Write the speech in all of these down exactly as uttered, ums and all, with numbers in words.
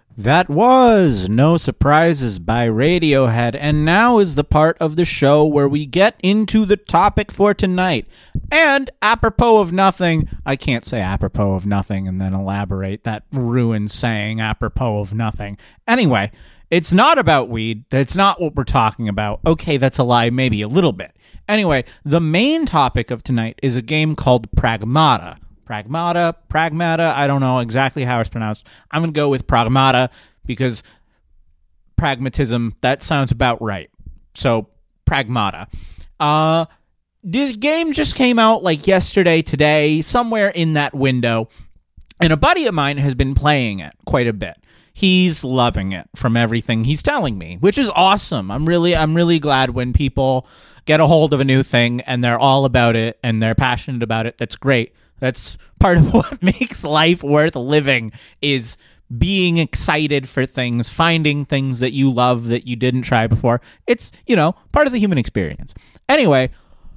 That was No Surprises by Radiohead, and now is the part of the show where we get into the topic for tonight. And apropos of nothing, I can't say apropos of nothing and then elaborate. That ruins saying apropos of nothing. Anyway, it's not about weed. That's not what we're talking about. Okay, that's a lie, maybe a little bit. Anyway, the main topic of tonight is a game called Pragmata. Pragmata, Pragmata, I don't know exactly how it's pronounced. I'm going to go with Pragmata because pragmatism, that sounds about right. So, Pragmata. Uh, the game just came out like yesterday, today, somewhere in that window, and a buddy of mine has been playing it quite a bit. He's loving it from everything he's telling me, which is awesome. I'm really, I'm really glad when people get a hold of a new thing and they're all about it and they're passionate about it. That's great. That's part of what makes life worth living, is being excited for things, finding things that you love that you didn't try before. It's, you know, part of the human experience. Anyway,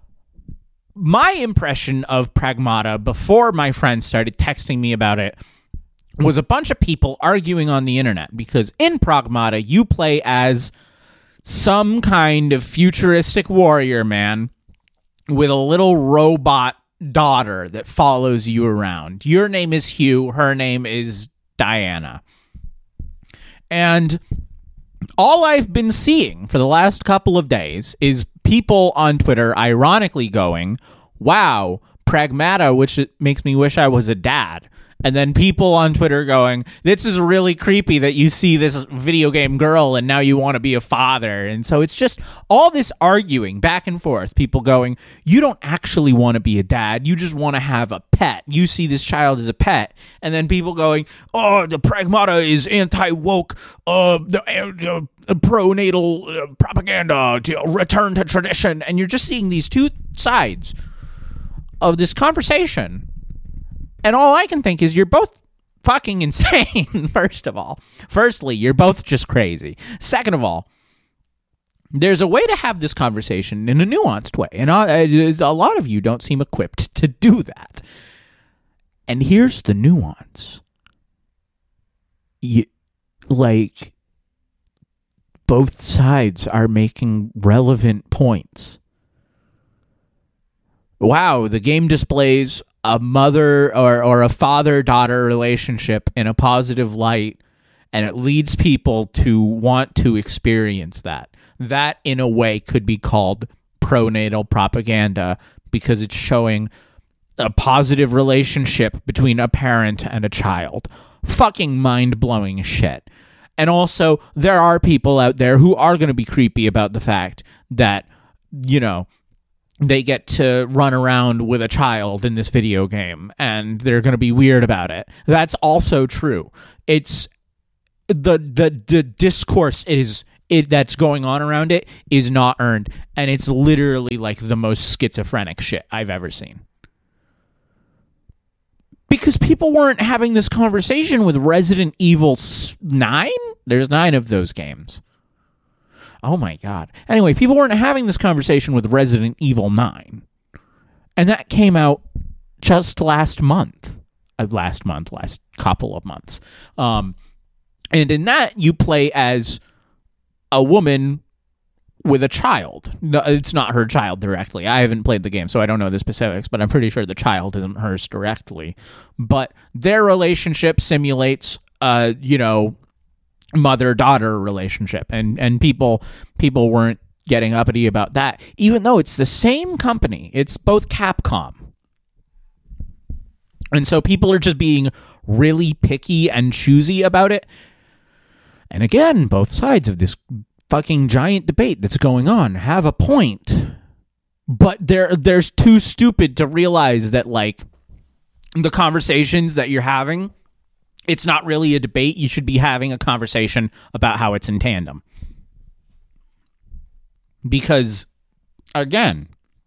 my impression of Pragmata before my friends started texting me about it was a bunch of people arguing on the internet, because in Pragmata you play as some kind of futuristic warrior man with a little robot daughter that follows you around. Your name is Hugh, her name is Diana. And all I've been seeing for the last couple of days is people on Twitter ironically going, wow, Pragmata, which makes me wish I was a dad. And then people on Twitter going, this is really creepy that you see this video game girl and now you want to be a father. And so it's just all this arguing back and forth. People going, you don't actually want to be a dad. You just want to have a pet. You see this child as a pet. And then people going, oh, the Pragmata is anti-woke, uh, the, uh, uh, pro-natal uh, propaganda, to return to tradition. And you're just seeing these two sides of this conversation. And all I can think is you're both fucking insane, first of all. Firstly, you're both just crazy. Second of all, there's a way to have this conversation in a nuanced way. And a lot of you don't seem equipped to do that. And here's the nuance. You, like, both sides are making relevant points. Wow, the game displays a mother or, or a father-daughter relationship in a positive light, and it leads people to want to experience that. That, in a way, could be called pronatal propaganda, because it's showing a positive relationship between a parent and a child. Fucking mind-blowing shit. And also, there are people out there who are going to be creepy about the fact that, you know, they get to run around with a child in this video game, and they're going to be weird about it. That's also true. It's the the the discourse is it that's going on around it is not earned, and it's literally like the most schizophrenic shit I've ever seen. Because people weren't having this conversation with Resident Evil nine? There's nine of those games. Oh my God. Anyway, people weren't having this conversation with Resident Evil nine. And that came out just last month. Uh, last month, last couple of months. Um, and in that, you play as a woman with a child. No, it's not her child directly. I haven't played the game, so I don't know the specifics, but I'm pretty sure the child isn't hers directly. But their relationship simulates, uh, you know, mother-daughter relationship, and and people people weren't getting uppity about that, even though it's the same company. It's both Capcom, and so people are just being really picky and choosy about it. And again, both sides of this fucking giant debate that's going on have a point, but they're there's too stupid to realize that, like, the conversations that you're having, it's not really a debate. You should be having a conversation about how it's in tandem. Because, again,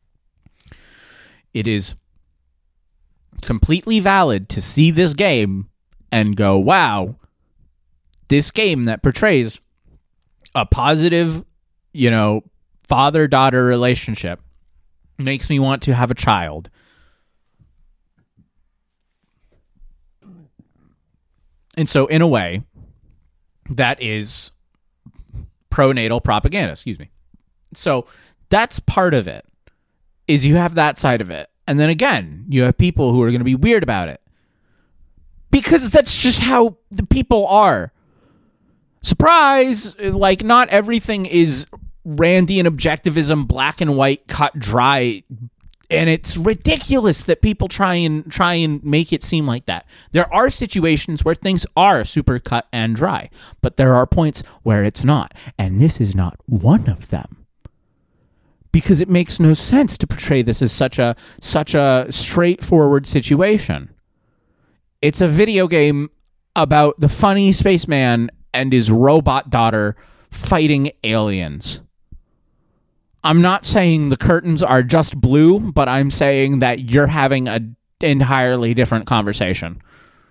it is completely valid to see this game and go, wow, this game that portrays a positive, you know, father-daughter relationship makes me want to have a child. And so, in a way, that is pronatal propaganda, excuse me. So that's part of it, is you have that side of it. And then again, you have people who are going to be weird about it. Because that's just how the people are. Surprise! Like, not everything is Randian objectivism, black and white, cut dry. And it's ridiculous that people try and try and make it seem like that. There are situations where things are super cut and dry, but there are points where it's not. And this is not one of them. Because it makes no sense to portray this as such a such a straightforward situation. It's a video game about the funny spaceman and his robot daughter fighting aliens. I'm not saying the curtains are just blue, but I'm saying that you're having an entirely different conversation.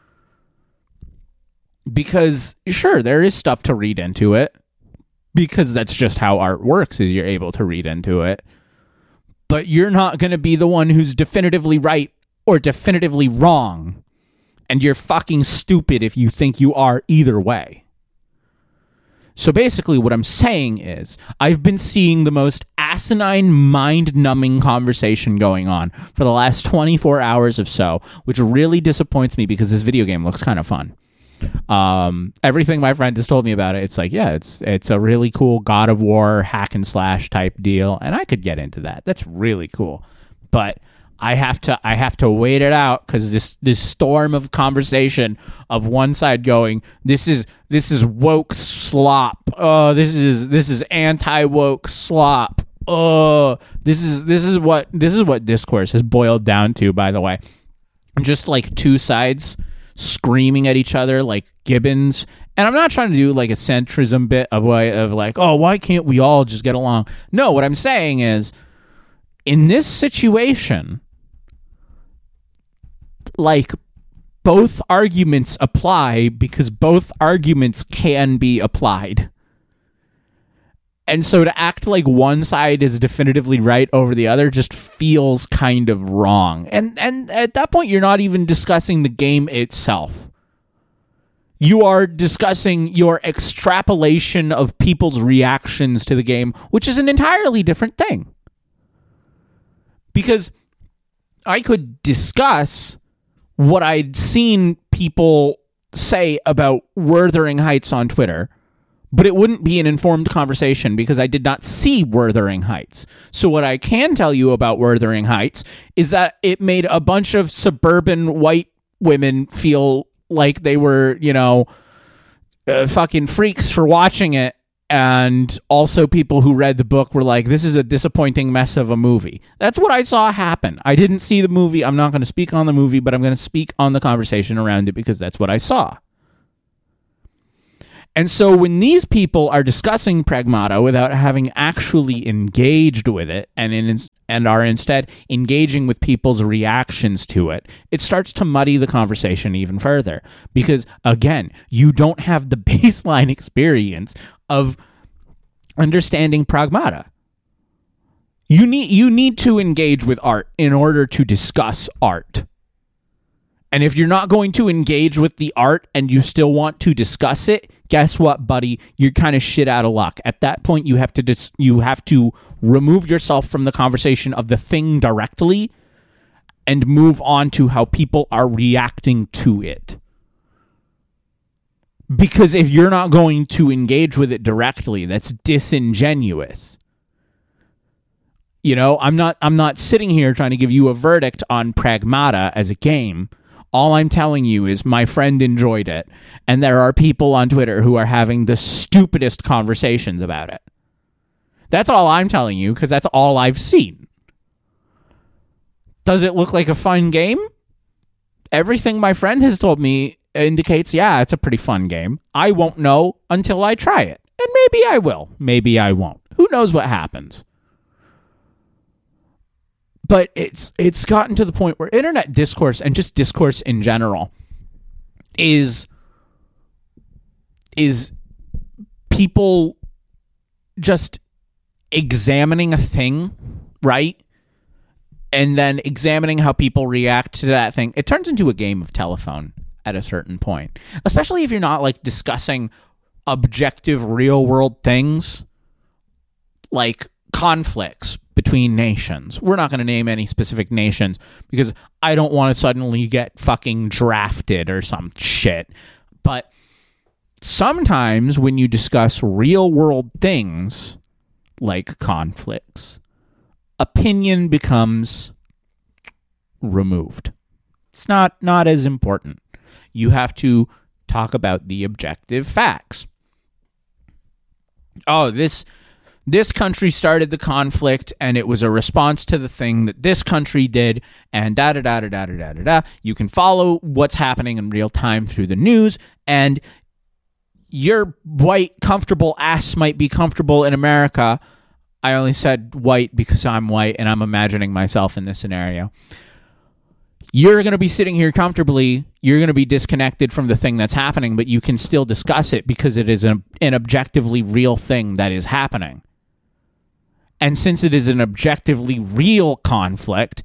Because, sure, there is stuff to read into it. Because that's just how art works, is you're able to read into it. But you're not going to be the one who's definitively right or definitively wrong. And you're fucking stupid if you think you are either way. So basically what I'm saying is, I've been seeing the most asinine, mind-numbing conversation going on for the last twenty-four hours or so, which really disappoints me because this video game looks kind of fun. Um, everything my friend has told me about it, it's like, yeah, it's it's a really cool God of War hack and slash type deal, and I could get into that. That's really cool. But I have to I have to wait it out because this this storm of conversation of one side going, this is this is woke slop. Oh, this is this is anti woke slop. Oh, this is this is what this is what discourse has boiled down to. By the way, just like two sides screaming at each other like gibbons. And I'm not trying to do like a centrism bit of way of like, oh, why can't we all just get along? No, what I'm saying is, in this situation, like, both arguments apply because both arguments can be applied. And so to act like one side is definitively right over the other just feels kind of wrong. And and at that point, you're not even discussing the game itself. You are discussing your extrapolation of people's reactions to the game, which is an entirely different thing. Because I could discuss what I'd seen people say about Wuthering Heights on Twitter, but it wouldn't be an informed conversation because I did not see Wuthering Heights. So what I can tell you about Wuthering Heights is that it made a bunch of suburban white women feel like they were, you know, uh, fucking freaks for watching it. And also people who read the book were like, this is a disappointing mess of a movie. That's what I saw happen. I didn't see the movie. I'm not going to speak on the movie, but I'm going to speak on the conversation around it because that's what I saw. And so when these people are discussing Pragmata without having actually engaged with it and in, and are instead engaging with people's reactions to it, it starts to muddy the conversation even further. Because, again, you don't have the baseline experience of understanding Pragmata. You need, you need to engage with art in order to discuss art. And if you're not going to engage with the art and you still want to discuss it, guess what, buddy? You're kind of shit out of luck. At that point, you have to dis- you have to remove yourself from the conversation of the thing directly and move on to how people are reacting to it. Because if you're not going to engage with it directly, that's disingenuous. You know, I'm not I'm not sitting here trying to give you a verdict on Pragmata as a game. All I'm telling you is my friend enjoyed it, and there are people on Twitter who are having the stupidest conversations about it. That's all I'm telling you, because that's all I've seen. Does it look like a fun game? Everything my friend has told me indicates, yeah, it's a pretty fun game. I won't know until I try it. And maybe I will. Maybe I won't. Who knows what happens? But it's it's gotten to the point where internet discourse and just discourse in general is is people just examining a thing, right? And then examining how people react to that thing. It turns into a game of telephone at a certain point. Especially if you're not like discussing objective real world things like conflicts between nations. We're not going to name any specific nations because I don't want to suddenly get fucking drafted or some shit. But sometimes when you discuss real world things like conflicts, opinion becomes removed. It's not, not as important. You have to talk about the objective facts. Oh, this this country started the conflict and it was a response to the thing that this country did, and da da da da da da da da. You can follow what's happening in real time through the news, and your white comfortable ass might be comfortable in America. I only said white because I'm white and I'm imagining myself in this scenario. You're going to be sitting here comfortably. You're going to be disconnected from the thing that's happening, but you can still discuss it because it is an, an objectively real thing that is happening. And since it is an objectively real conflict,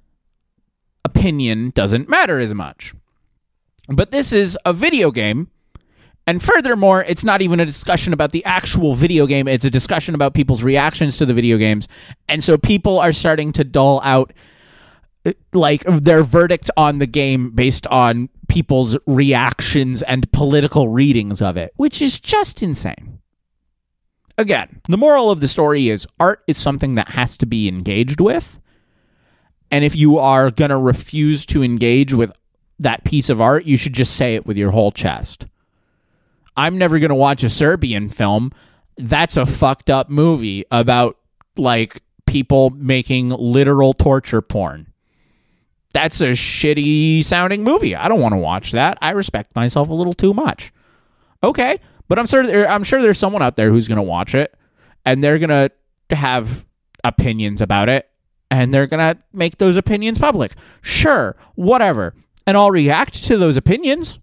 opinion doesn't matter as much. But this is a video game. And furthermore, it's not even a discussion about the actual video game. It's a discussion about people's reactions to the video games. And so people are starting to dull out like their verdict on the game based on people's reactions and political readings of it, which is just insane. Again, the moral of the story is art is something that has to be engaged with. And if you are going to refuse to engage with that piece of art, you should just say it with your whole chest. I'm never going to watch a Serbian film. That's a fucked up movie about like people making literal torture porn. That's a shitty sounding movie. I don't want to watch that. I respect myself a little too much. Okay, but I'm sure there, I'm sure there's someone out there who's going to watch it and they're going to have opinions about it and they're going to make those opinions public. Sure, whatever. And I'll react to those opinions.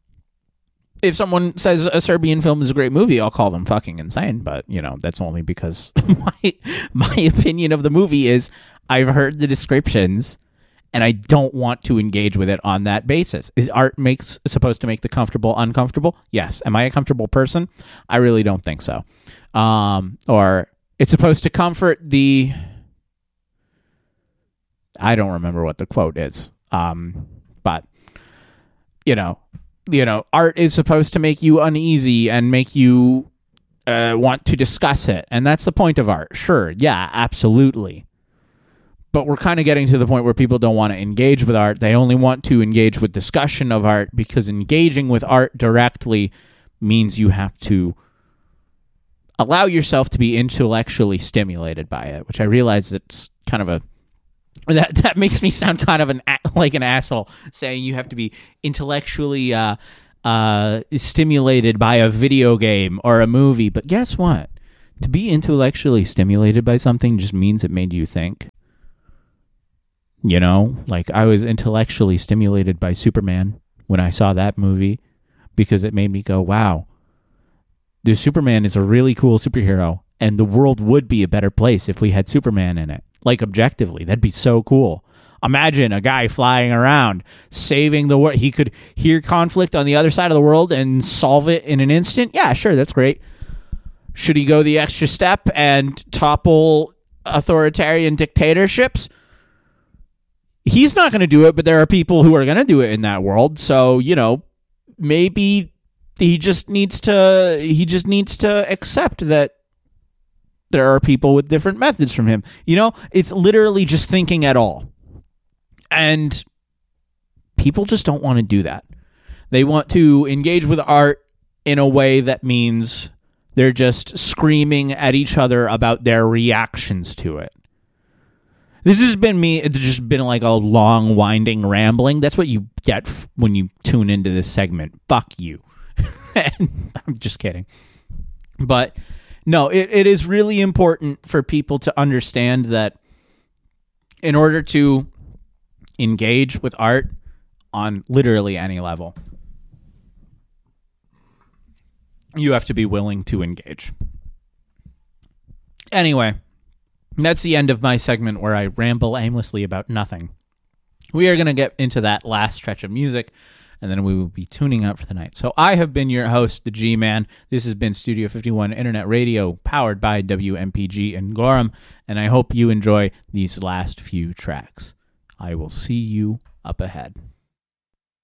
If someone says a Serbian film is a great movie, I'll call them fucking insane. But, you know, that's only because my my opinion of the movie is I've heard the descriptions and I don't want to engage with it on that basis. Is art makes supposed to make the comfortable uncomfortable? Yes. Am I a comfortable person? I really don't think so. Um, or it's supposed to comfort the... I don't remember what the quote is. Um, but, you know... You know, art is supposed to make you uneasy and make you uh, want to discuss it. And that's the point of art. Sure, yeah, absolutely. But we're kind of getting to the point where people don't want to engage with art. They only want to engage with discussion of art because engaging with art directly means you have to allow yourself to be intellectually stimulated by it, which I realize that's kind of a... That that makes me sound kind of an like an asshole saying you have to be intellectually uh, uh, stimulated by a video game or a movie. But guess what? To be intellectually stimulated by something just means it made you think. You know, like I was intellectually stimulated by Superman when I saw that movie because it made me go, wow, the Superman is a really cool superhero and the world would be a better place if we had Superman in it. Like, objectively, that'd be so cool. Imagine a guy flying around, saving the world. He could hear conflict on the other side of the world and solve it in an instant. Yeah, sure, that's great. Should he go the extra step and topple authoritarian dictatorships? He's not going to do it, but there are people who are going to do it in that world. So, you know, maybe he just needs to, he just needs to accept that there are people with different methods from him. You know, it's literally just thinking at all. And people just don't want to do that. They want to engage with art in a way that means they're just screaming at each other about their reactions to it. This has been me. It's just been like a long, winding rambling. That's what you get when you tune into this segment. Fuck you. I'm just kidding. But... No, it, it is really important for people to understand that in order to engage with art on literally any level, you have to be willing to engage. Anyway, that's the end of my segment where I ramble aimlessly about nothing. We are going to get into that last stretch of music, and then we will be tuning out for the night. So I have been your host, the G-Man. This has been Studio fifty-one Internet Radio, powered by W M P G in Gorham, and I hope you enjoy these last few tracks. I will see you up ahead.